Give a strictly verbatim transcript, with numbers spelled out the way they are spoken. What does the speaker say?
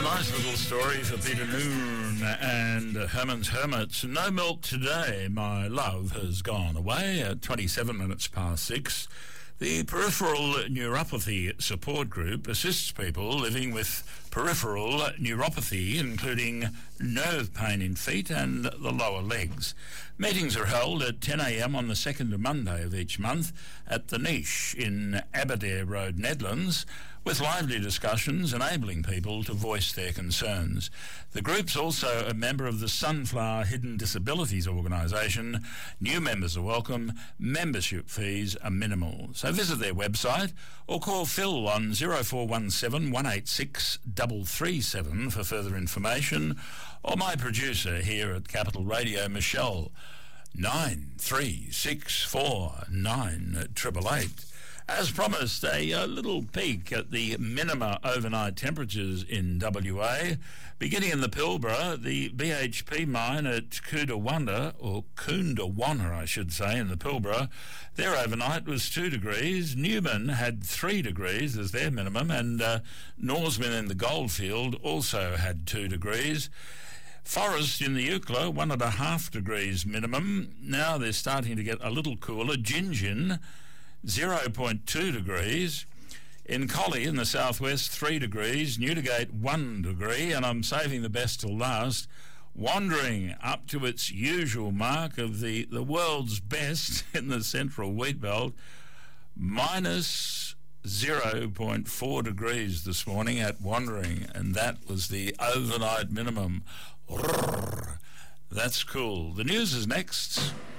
a nice little story for Peter Noon and Herman's Hermits. No milk today, my love has gone away at twenty-seven minutes past six. The Peripheral Neuropathy Support Group assists people living with peripheral neuropathy, including nerve pain in feet and the lower legs. Meetings are held at ten a m on the second Monday of each month at The Niche in Aberdare Road, Nedlands, with lively discussions enabling people to voice their concerns. The group's also a member of the Sunflower Hidden Disabilities Organisation. New members are welcome. Membership fees are minimal. So visit their website or call Phil on zero four one seven, one eight six, three three seven for further information, or my producer here at Capital Radio, Michelle, nine three six four nine eight eight eight. As promised, a, a little peek at the minima overnight temperatures in W A. Beginning in the Pilbara, the B H P mine at Coondawanna, or Coondawanna I should say, in the Pilbara, their overnight was two degrees. Newman had three degrees as their minimum, and uh, Norseman in the Goldfield also had two degrees. Forest in the Eucla, one and a half degrees minimum. Now they're starting to get a little cooler. Gingin, zero point two degrees. In Collie in the southwest, three degrees. Newdigate, one degree. And I'm saving the best till last. Wandering up to its usual mark of the, the world's best in the central wheat belt, minus zero point four degrees this morning at Wandering. And that was the overnight minimum. That's cool. The news is next.